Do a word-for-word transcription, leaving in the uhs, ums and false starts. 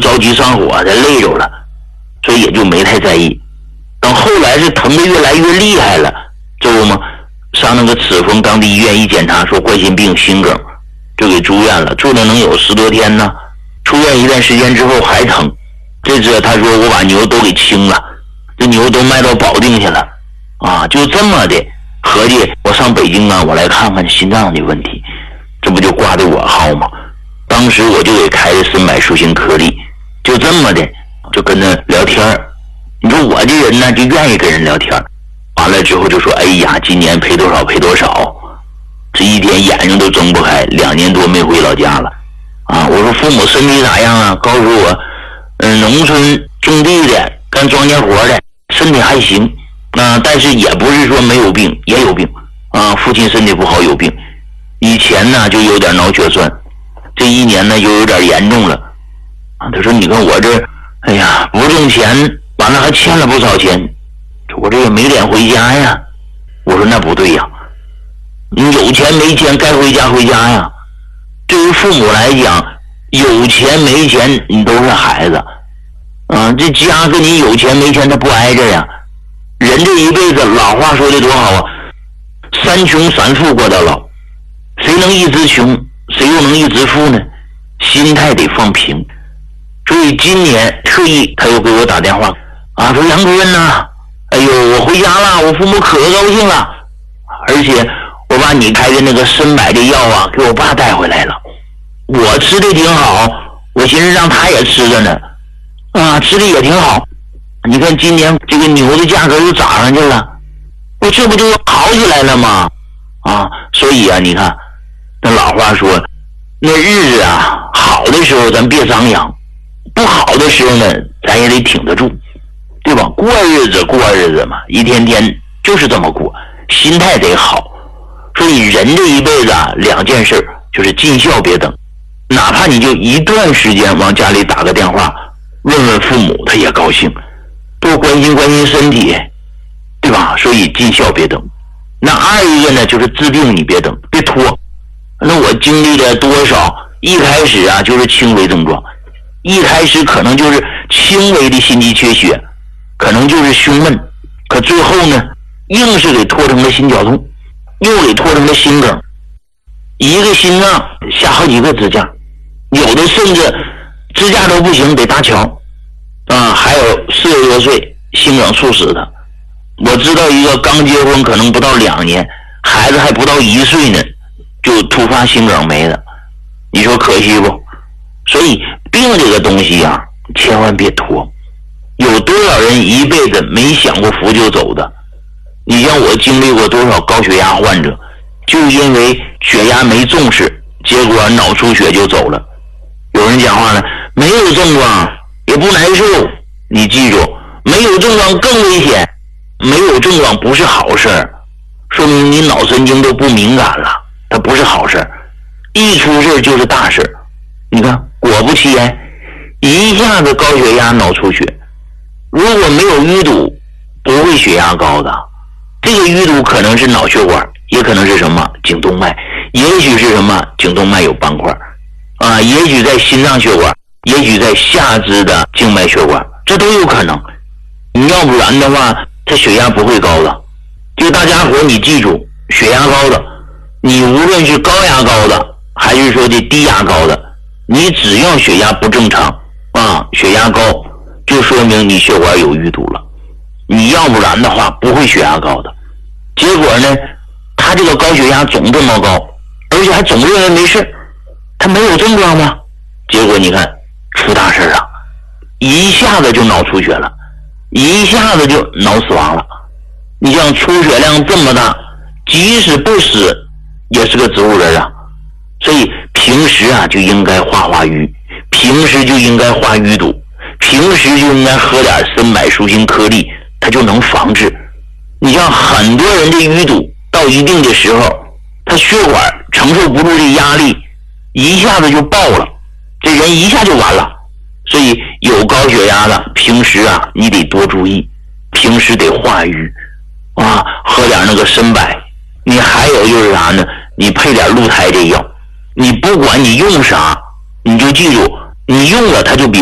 着急上火，他累着了，所以也就没太在意。等后来是疼得越来越厉害了，知道吗？上那个赤峰当地医院一检查，说冠心病心梗，就给住院了，住了能有十多天呢。出院一段时间之后还疼，这次他说我把牛都给清了，这牛都卖到保定去了啊，就这么的合计我上北京啊，我来看看心脏的问题，这不就挂的我号吗？当时我就给开的参柏舒心颗粒，就这么的就跟他聊天。你说我这人呢就愿意跟人聊天，完了之后就说哎呀今年赔多少赔多少，这一天眼睛都睁不开，两年多没回老家了啊！我说父母身体咋样啊？告诉我嗯，农村种地的干庄稼活的身体还行啊，但是也不是说没有病，也有病啊。父亲身体不好有病，以前呢就有点脑血栓，这一年呢又有点严重了啊。他说你看我这哎呀不挣钱，完了还欠了不少钱，我这也没脸回家呀。我说那不对呀，你有钱没钱该回家回家呀。对于父母来讲，有钱没钱你都是孩子啊，这家跟你有钱没钱他不挨着呀。人这一辈子老话说的多好啊，三穷三富过到老，谁能一直穷谁又能一直富呢？心态得放平。所以今年特意他又给我打电话啊，说杨主任呐，哎呦我回家了，我父母可高兴了，而且我把你开的那个参柏的药啊给我爸带回来了，我吃的挺好，我寻思让他也吃着呢啊，吃的也挺好。你看今年这个牛的价格又涨上去了，我这不就好起来了吗？啊，所以啊你看那老话说，那日子啊好的时候咱别张扬，不好的时候呢咱也得挺得住，对吧？过日子过日子嘛，一天天就是这么过，心态得好。所以人这一辈子啊两件事，就是尽孝别等，哪怕你就一段时间往家里打个电话问问父母，他也高兴，多关心关心身体，对吧？所以尽孝别等。那二一个呢就是治病你别等，别拖。那我经历了多少，一开始啊就是轻微症状，一开始可能就是轻微的心肌缺血，可能就是胸闷，可最后呢硬是给拖成了心绞痛，又给拖成了心梗，一个心脏下好几个支架，有的甚至支架都不行得搭桥啊，还有四十多岁心梗猝死的。我知道一个刚结婚可能不到两年，孩子还不到一岁呢，就突发心梗没了，你说可惜不？所以病这个东西啊千万别拖。有多少人一辈子没享过福就走的？你像我经历过多少高血压患者，就因为血压没重视，结果脑出血就走了。有人讲话呢，没有症状也不难受，你记住，没有症状更危险，没有症状不是好事，说明你脑神经都不敏感了，它不是好事，一出事就是大事。你看果不其然，一下子高血压脑出血，如果没有淤堵不会血压高的，这个淤堵可能是脑血管，也可能是什么颈动脉，也许是什么颈动脉有斑块啊，也许在心脏血管，也许在下肢的静脉血管，这都有可能。你要不然的话他血压不会高的。就大家伙你记住，血压高的，你无论是高压高的还是说的低压高的，你只要血压不正常啊，血压高就说明你血管有淤堵了，你要不然的话不会血压高的。结果呢他这个高血压总这么高，而且还总认为没事，他没有症状吗？结果你看出大事了，一下子就脑出血了，一下子就脑死亡了。你像出血量这么大，即使不死也是个植物人啊。所以平时啊就应该化化瘀，平时就应该化淤堵，平时就应该喝点参柏舒心颗粒，它就能防治。你像很多人的淤堵到一定的时候，他血管承受不住这压力，一下子就爆了，这人一下就完了。所以有高血压的平时啊你得多注意，平时得化瘀啊，喝点那个参柏。你还有就是啥呢，你配点鹿胎这药，你不管你用啥，你就记住你用了它就比